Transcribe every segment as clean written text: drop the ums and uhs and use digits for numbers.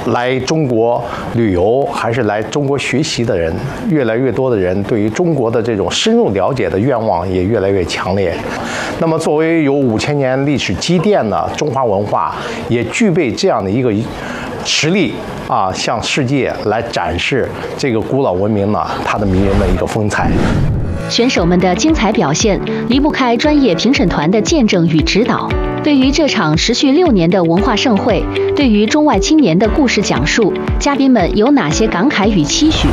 来中国旅游还是来中国学习的人，越来越多的人对于中国的这种深入了解的愿望也越来越强烈。那么，作为有5000年历史积淀的中华文化，也具备这样的一个实力啊，向世界来展示这个古老文明呢它的迷人的一个风采。 选手们的精彩表现离不开专业评审团的见证与指导。对于这场持续6年的文化盛会，对于中外青年的故事讲述，嘉宾们有哪些感慨与期许？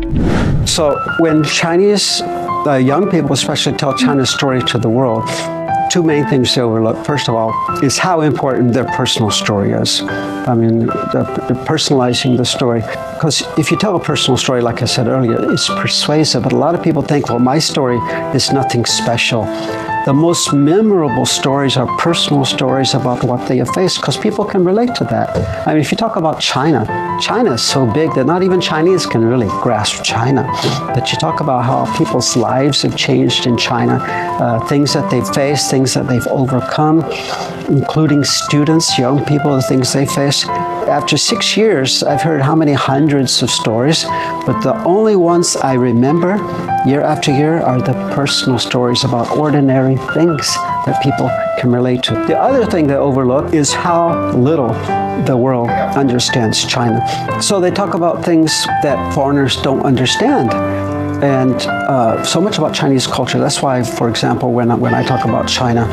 So when Chinese young people especially tell China's story to the world, two main things they overlook. First of all, is how important their personal story is. I mean, the personalizing the story. Because if you tell a personal story, like I said earlier, it's persuasive. But a lot of people think, well, my story is nothing special. The most memorable stories are personal stories about what they have faced, because people can relate to that. I mean, if you talk about China, China is so big that not even Chinese can really grasp China. But you talk about how people's lives have changed in China, things that they've faced, things that they've overcome, including students, young people, the things they face. After 6 years, I've heard how many hundreds of stories, but the only ones I remember year after year are the personal stories about ordinary things that people can relate to. The other thing they overlook is how little the world understands China. So they talk about things that foreigners don't understand. And so much about Chinese culture. That's why, for example, when I talk about China,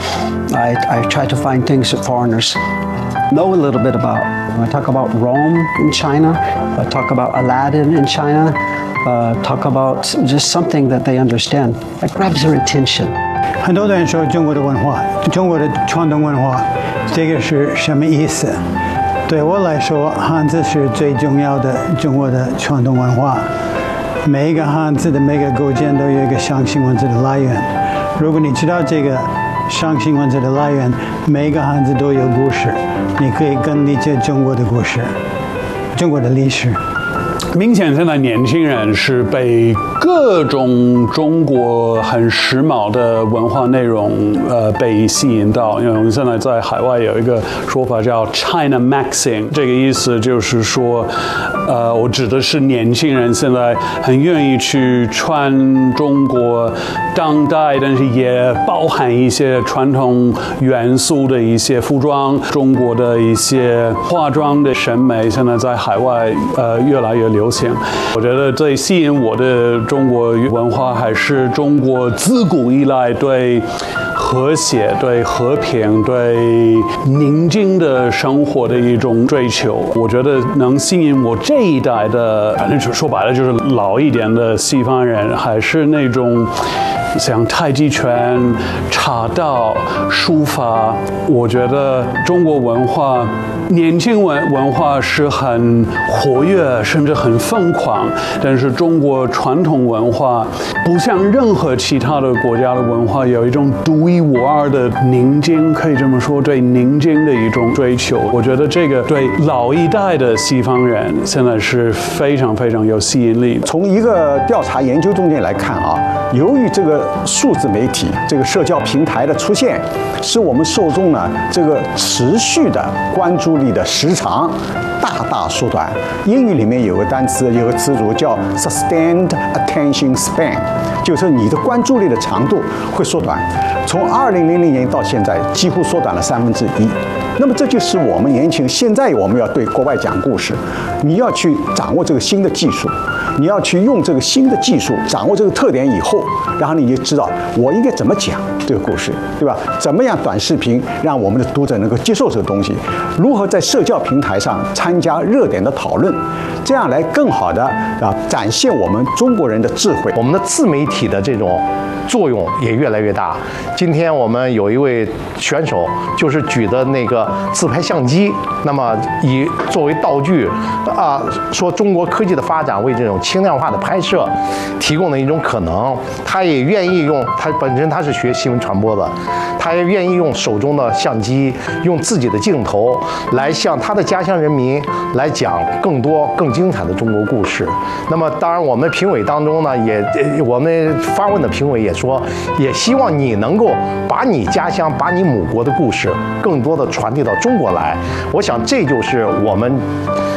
I try to find things that foreigners know a little bit about. When I talk about Rome in China, I talk about Aladdin in China, talk about just something that they understand. That grabs their attention. 很多人说中国的文化，中国的传统文化，这个是什么意思？对我来说，汉字是最重要的中国的传统文化。每一个汉字的每个构件都有一个象形文字的来源。如果你知道这个象形文字的来源，每一个汉字都有故事，你可以更理解中国的故事，中国的历史。 明显现在年轻人是被各种中国很时髦的文化内容被吸引到，因为我们现在在海外有一个说法叫 China Maxing， 这个意思就是说我指的是年轻人现在很愿意去穿中国当代但是也包含一些传统元素的一些服装，中国的一些化妆的审美现在在海外越来越流行。我觉得最吸引我的中国文化还是中国自古以来对和谐、对和平、对宁静的生活的一种追求。我觉得能吸引我这一代的，反正说白了就是老一点的西方人，还是那种像太极拳、茶道、书法。我觉得中国文化年轻文化是很活跃，甚至很疯狂，但是中国传统文化不像任何其他的国家的文化有一种独一无二的宁静，可以这么说，对宁静的一种追求。我觉得这个对老一代的西方人现在是非常非常有吸引力。 从一个调查研究中间来看啊，由于这个数字媒体、这个社交平台的出现，使我们受众呢这个持续的关注力的时长大大缩短。英语里面有个单词，有个词组叫 sustained attention span， 就是你的关注力的长度会缩短。从2000年到现在，几乎缩短了1/3。那么这就是我们年轻人现在我们要对国外讲故事，你要去掌握这个新的技术，你要去用这个新的技术，掌握这个特点以后，然后你就知道我应该怎么讲这个故事，对吧？怎么样短视频让我们的读者能够接受这个东西？如何在社交平台上参加热点的讨论，这样来更好的展现我们中国人的智慧。 我们的自媒体的这种作用也越来越大。今天我们有一位选手，就是举的那个自拍相机，那么以作为道具说中国科技的发展为这种轻量化的拍摄提供的一种可能。他也愿意用，他本身他是学新闻传播的，他也愿意用手中的相机，用自己的镜头来向他的家乡人民来讲更多更精彩的中国故事。那么当然我们评委当中呢，我们发问的评委也说，也希望你能够把你家乡、把你母国的故事更多的传递到中国来。我想这就是我们